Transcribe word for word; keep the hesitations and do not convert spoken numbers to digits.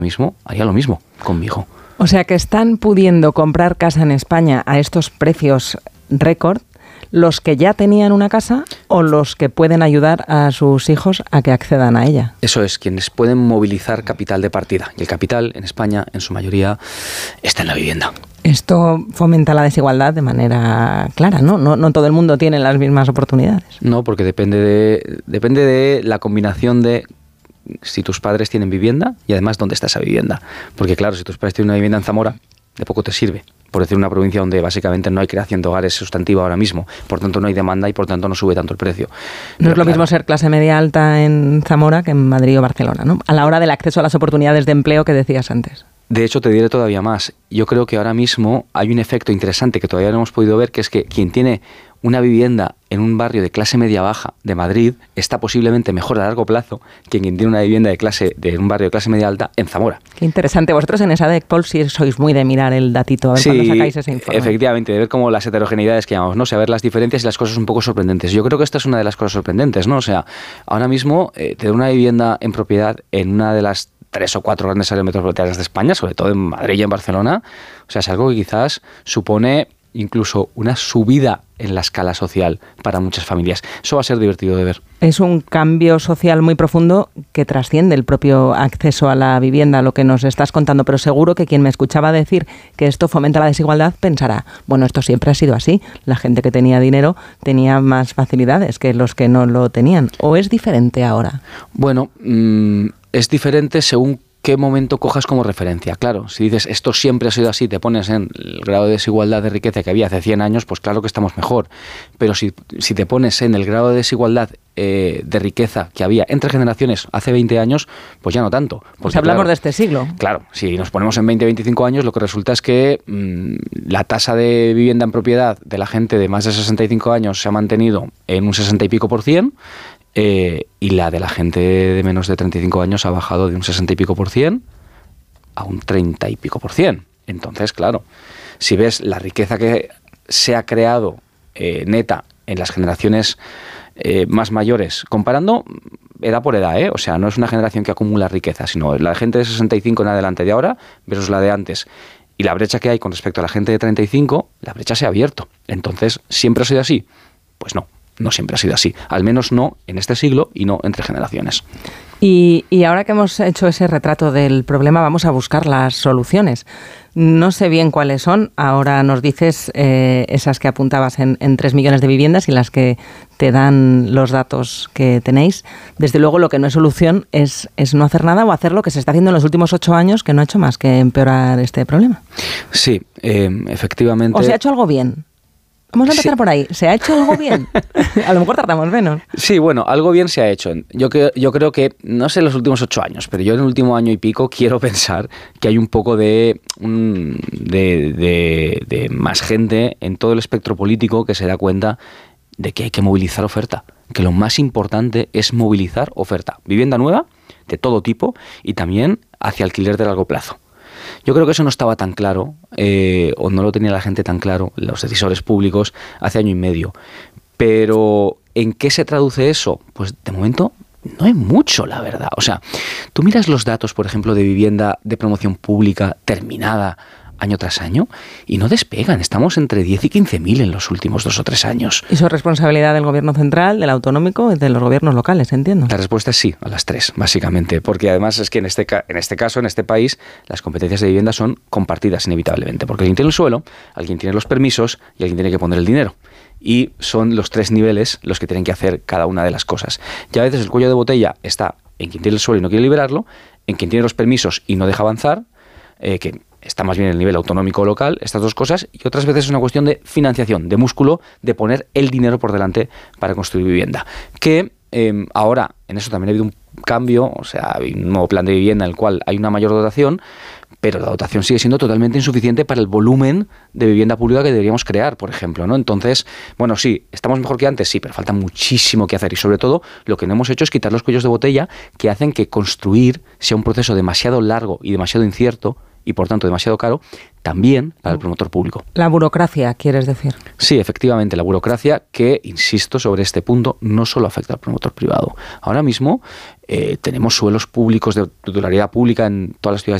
mismo haría lo mismo conmigo. O sea que están pudiendo comprar casa en España a estos precios récord los que ya tenían una casa o los que pueden ayudar a sus hijos a que accedan a ella. Eso es, quienes pueden movilizar capital de partida. Y el capital en España, en su mayoría, está en la vivienda. Esto fomenta la desigualdad de manera clara, ¿no? No, no todo el mundo tiene las mismas oportunidades. No, porque depende de, depende de la combinación de si tus padres tienen vivienda y además dónde está esa vivienda. Porque claro, si tus padres tienen una vivienda en Zamora, de poco te sirve. Por decir una provincia donde básicamente no hay creación de hogares sustantiva ahora mismo, por tanto no hay demanda y por tanto no sube tanto el precio. No Pero es lo claro, mismo ser clase media alta en Zamora que en Madrid o Barcelona, ¿no? A la hora del acceso a las oportunidades de empleo que decías antes. De hecho, te diré todavía más. Yo creo que ahora mismo hay un efecto interesante que todavía no hemos podido ver, que es que quien tiene una vivienda en un barrio de clase media-baja de Madrid está posiblemente mejor a largo plazo que quien tiene una vivienda de clase de un barrio de clase media-alta en Zamora. Qué interesante. Vosotros en esa ESADECPOL sí sois muy de mirar el datito, a ver sí, cuándo sacáis ese informe. Efectivamente, de ver como las heterogeneidades que llamamos, ¿no? O sea, ver las diferencias y las cosas un poco sorprendentes. Yo creo que esta es una de las cosas sorprendentes, ¿no? O sea, ahora mismo eh, tener una vivienda en propiedad en una de las tres o cuatro grandes áreas metropolitanas de España, sobre todo en Madrid y en Barcelona, o sea, es algo que quizás supone incluso una subida en la escala social para muchas familias. Eso va a ser divertido de ver. Es un cambio social muy profundo que trasciende el propio acceso a la vivienda, lo que nos estás contando, pero seguro que quien me escuchaba decir que esto fomenta la desigualdad pensará, bueno, esto siempre ha sido así, la gente que tenía dinero tenía más facilidades que los que no lo tenían, ¿o es diferente ahora? Bueno, mmm, es diferente según qué momento cojas como referencia. Claro, si dices esto siempre ha sido así, te pones en el grado de desigualdad de riqueza que había hace cien años, pues claro que estamos mejor. Pero si, si te pones en el grado de desigualdad eh, de riqueza que había entre generaciones hace veinte años, pues ya no tanto. Porque, pues hablamos claro, de este siglo. Claro, si nos ponemos en veinte, veinticinco años, lo que resulta es que mmm, la tasa de vivienda en propiedad de la gente de más de sesenta y cinco años se ha mantenido en un sesenta y pico por cien, Eh, y la de la gente de menos de treinta y cinco años ha bajado de un sesenta y pico por cien a un treinta y pico por cien. Entonces, claro, si ves la riqueza que se ha creado eh, neta en las generaciones eh, más mayores, comparando edad por edad, ¿eh? O sea, no es una generación que acumula riqueza, sino la gente de sesenta y cinco en adelante de ahora versus la de antes. Y la brecha que hay con respecto a la gente de treinta y cinco, la brecha se ha abierto. Entonces, ¿siempre ha sido así? Pues no. No siempre ha sido así, al menos no en este siglo y no entre generaciones. Y, y ahora que hemos hecho ese retrato del problema, vamos a buscar las soluciones. No sé bien cuáles son, ahora nos dices eh, esas que apuntabas en, en tres millones de viviendas y las que te dan los datos que tenéis. Desde luego lo que no es solución es, es no hacer nada o hacer lo que se está haciendo en los últimos ocho años, que no ha hecho más que empeorar este problema. Sí, eh, efectivamente. ¿O se ha hecho algo bien? Vamos a empezar sí. por ahí. ¿Se ha hecho algo bien? A lo mejor tardamos menos. Sí, bueno, algo bien se ha hecho. Yo, que, yo creo que, no sé en los últimos ocho años, pero yo en el último año y pico quiero pensar que hay un poco de, un, de, de, de más gente en todo el espectro político que se da cuenta de que hay que movilizar oferta. Que lo más importante es movilizar oferta. Vivienda nueva, de todo tipo, y también hacia alquiler de largo plazo. Yo creo que eso no estaba tan claro, eh, o no lo tenía la gente tan claro, los decisores públicos, hace año y medio. Pero, ¿en qué se traduce eso? Pues, de momento, no hay mucho, la verdad. O sea, tú miras los datos, por ejemplo, de vivienda de promoción pública terminada año tras año, y no despegan. Estamos entre diez y quince mil en los últimos dos o tres años. ¿Y eso es responsabilidad del gobierno central, del autonómico y de los gobiernos locales, entiendo? La respuesta es sí, a las tres, básicamente. Porque además es que en este, en este caso, en este país, las competencias de vivienda son compartidas inevitablemente. Porque alguien tiene el suelo, alguien tiene los permisos y alguien tiene que poner el dinero. Y son los tres niveles los que tienen que hacer cada una de las cosas. Y a veces el cuello de botella está en quien tiene el suelo y no quiere liberarlo, en quien tiene los permisos y no deja avanzar, eh, que está más bien en el nivel autonómico o local, estas dos cosas, y otras veces es una cuestión de financiación, de músculo, de poner el dinero por delante para construir vivienda. Que eh, ahora, en eso también ha habido un cambio, o sea, hay un nuevo plan de vivienda en el cual hay una mayor dotación, pero la dotación sigue siendo totalmente insuficiente para el volumen de vivienda pública que deberíamos crear, por ejemplo, ¿no? Entonces, bueno, sí, ¿estamos mejor que antes? Sí, pero falta muchísimo que hacer y sobre todo lo que no hemos hecho es quitar los cuellos de botella que hacen que construir sea un proceso demasiado largo y demasiado incierto y y por tanto demasiado caro, también para el promotor público. La burocracia, ¿quieres decir? Sí, efectivamente, la burocracia que, insisto, sobre este punto no solo afecta al promotor privado. Ahora mismo eh, tenemos suelos públicos de titularidad pública en todas las ciudades